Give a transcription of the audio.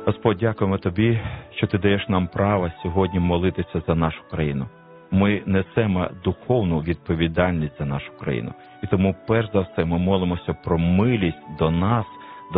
Господь, дякуємо Тобі, що Ти даєш нам право сьогодні молитися за нашу країну. Ми несемо духовну відповідальність за нашу країну. І тому, перш за все, ми молимося про милість до нас